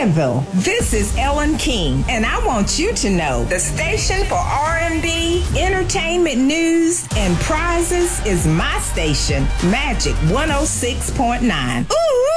Fayetteville. This is Ellen King, and I want you to know the station for R&B, entertainment news, and prizes is my station, Magic 106.9. Ooh!